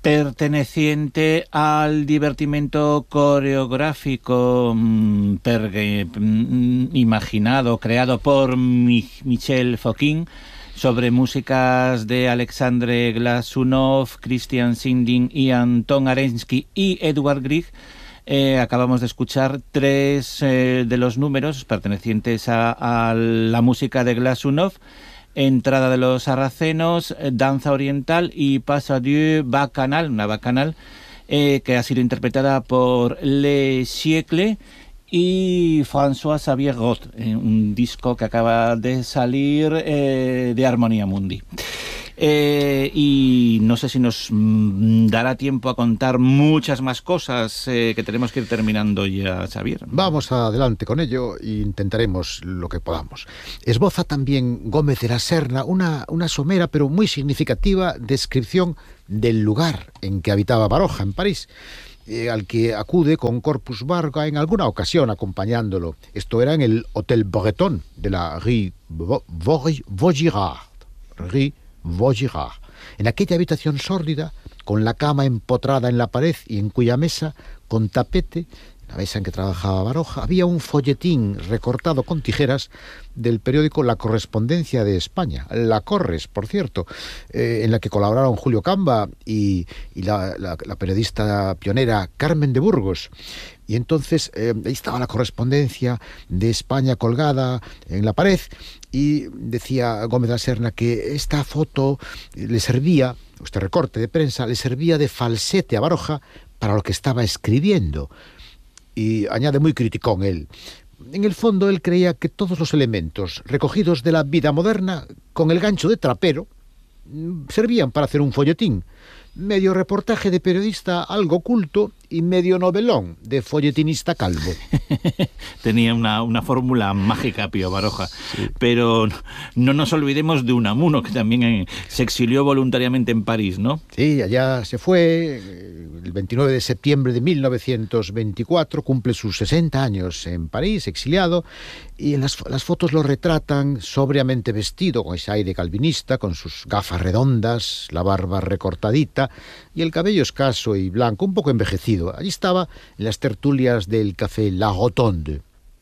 perteneciente al divertimento coreográfico imaginado, creado por Michel Fokine, sobre músicas de Alexandre Glazunov, Christian Sinding y Anton Arensky y Edward Grieg. Acabamos de escuchar 3 de los números pertenecientes a la música de Glazunov: Entrada de los Sarracenos, Danza Oriental y Pas Adieu Bacchanal, una bacanal que ha sido interpretada por Le Siècle y François Xavier Roth, un disco que acaba de salir de Harmonia Mundi. Y no sé si nos dará tiempo a contar muchas más cosas, que tenemos que ir terminando ya, Xavier. Vamos adelante con ello e intentaremos lo que podamos. Esboza también Gómez de la Serna una somera pero muy significativa descripción del lugar en que habitaba Baroja, en París, al que acude con Corpus Barga en alguna ocasión acompañándolo. Esto era en el Hotel Breton de la Rue Vaugirard. En aquella habitación sórdida, con la cama empotrada en la pared y en cuya mesa, con tapete, la mesa en que trabajaba Baroja, había un folletín recortado con tijeras del periódico La Correspondencia de España, La Corres, por cierto, en la que colaboraron Julio Camba y la periodista pionera Carmen de Burgos. Y entonces ahí estaba la correspondencia de España colgada en la pared, y decía Gómez de la Serna que esta foto le servía, este recorte de prensa, le servía de falsete a Baroja para lo que estaba escribiendo. Y añade muy criticón él: en el fondo él creía que todos los elementos recogidos de la vida moderna, con el gancho de trapero, servían para hacer un folletín, medio reportaje de periodista algo culto y medio novelón de folletinista calvo. Tenía una fórmula mágica, Pío Baroja. Sí. Pero no nos olvidemos de Unamuno, que también se exilió voluntariamente en París, ¿no? Sí, allá se fue el 29 de septiembre de 1924, cumple sus 60 años en París, exiliado, y en las fotos lo retratan sobriamente vestido, con ese aire calvinista, con sus gafas redondas, la barba recortadita y el cabello escaso y blanco, un poco envejecido. Allí estaba en las tertulias del café La Rotonde.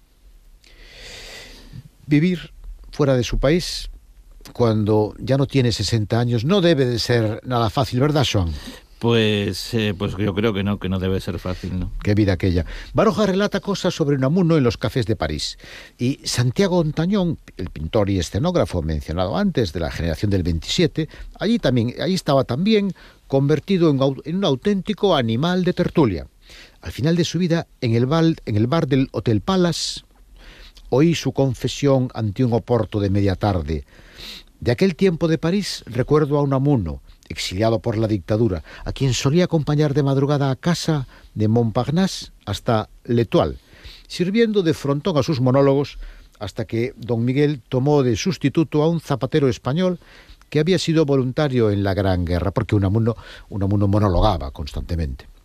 Vivir fuera de su país, cuando ya no tiene 60 años, no debe de ser nada fácil, ¿verdad, Joan? Pues yo creo que no debe ser fácil, ¿no? Qué vida aquella. Baroja relata cosas sobre Unamuno en los cafés de París. Y Santiago Ontañón, el pintor y escenógrafo mencionado antes, de la generación del 27, allí estaba también, convertido en un auténtico animal de tertulia. Al final de su vida, en el bar del Hotel Palace, oí su confesión ante un oporto de media tarde. De aquel tiempo de París recuerdo a Unamuno, exiliado por la dictadura, a quien solía acompañar de madrugada a casa de Montparnasse hasta L'Étoile, sirviendo de frontón a sus monólogos, hasta que don Miguel tomó de sustituto a un zapatero español que había sido voluntario en la Gran Guerra, porque Unamuno monologaba constantemente.